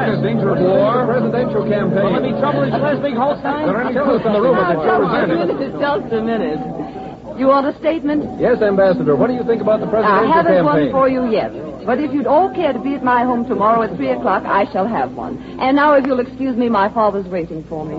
There's danger of war. Presidential campaign. Will there be trouble in Schleswig-Holstein? There are any clues in the room that Just a minute. You want a statement? Yes, Ambassador. What do you think about the presidential I haven't campaign? one for you yet. But if you'd all care to be at my home tomorrow at 3 o'clock, I shall have one. And now, if you'll excuse me, my father's waiting for me.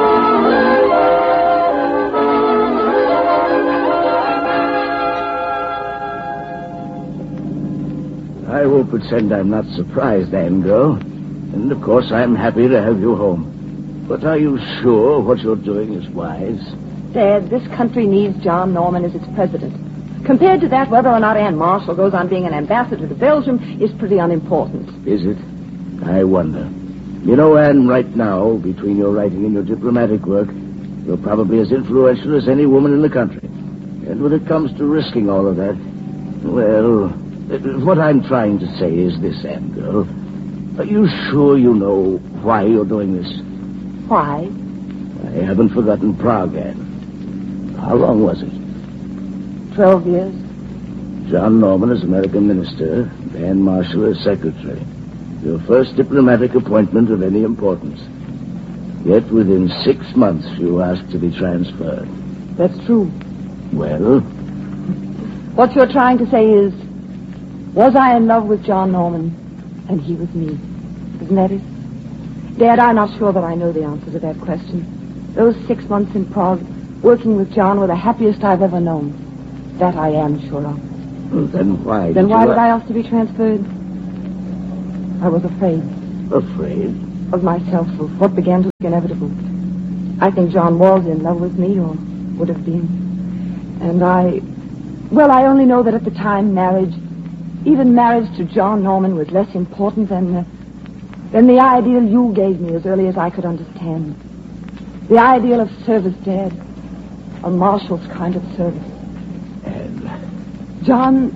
I will pretend I'm not surprised, Anne girl. And, of course, I'm happy to have you home. But are you sure what you're doing is wise? Dad, this country needs John Norman as its president. Compared to that, whether or not Anne Marshall goes on being an ambassador to Belgium is pretty unimportant. Is it? I wonder. You know, Anne, right now, between your writing and your diplomatic work, you're probably as influential as any woman in the country. And when it comes to risking all of that, well, what I'm trying to say is this, Anne girl. Are you sure you know why you're doing this? Why? I haven't forgotten Prague, Anne. How long was it? 12 years. John Norman as American minister, Anne Marshall as secretary. Your first diplomatic appointment of any importance. Yet within 6 months you asked to be transferred. That's true. Well? What you're trying to say is, was I in love with John Norman and he with me? Isn't that it? Dad, I'm not sure that I know the answer to that question. Those 6 months in Prague, working with John, were the happiest I've ever known. That I am sure of. Well, then why did I ask to be transferred? I was afraid. Afraid? Of myself, of what began to look inevitable. I think John was in love with me, or would have been. And I only know that at the time even marriage to John Norman was less important than the ideal you gave me as early as I could understand. The ideal of service, Dad. A Marshall's kind of service. And John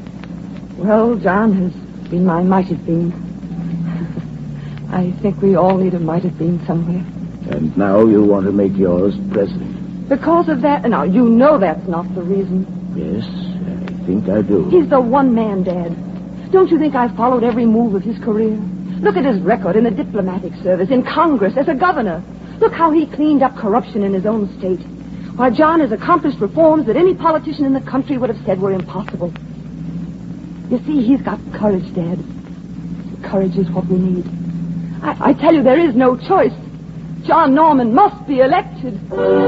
has been my might have been. I think we all need a might have been somewhere. And now you want to make yours president? Because of that? Now, you know that's not the reason. Yes, I think I do. He's the one man, Dad. Don't you think I've followed every move of his career? Look at his record in the diplomatic service, in Congress, as a governor. Look how he cleaned up corruption in his own state. While John has accomplished reforms that any politician in the country would have said were impossible. You see, he's got courage, Dad. Courage is what we need. I tell you, there is no choice. John Norman must be elected.